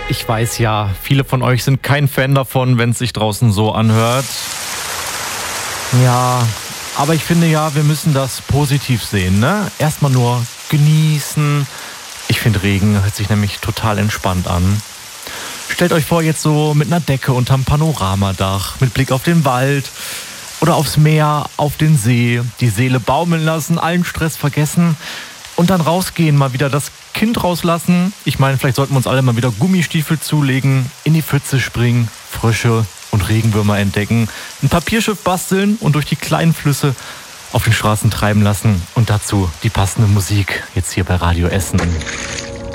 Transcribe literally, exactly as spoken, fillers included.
Ich weiß ja, viele von euch sind kein Fan davon, wenn es sich draußen so anhört. Ja, aber ich finde ja, wir müssen das positiv sehen, ne? Erstmal nur genießen. Ich finde, Regen hört sich nämlich total entspannt an. Stellt euch vor, jetzt so mit einer Decke unterm Panoramadach, mit Blick auf den Wald oder aufs Meer, auf den See, die Seele baumeln lassen, allen Stress vergessen und dann rausgehen, mal wieder das Kind rauslassen. Ich meine, vielleicht sollten wir uns alle mal wieder Gummistiefel zulegen, in die Pfütze springen, Frösche und Regenwürmer entdecken, ein Papierschiff basteln und durch die kleinen Flüsse auf den Straßen treiben lassen und dazu die passende Musik jetzt hier bei Radio Essen.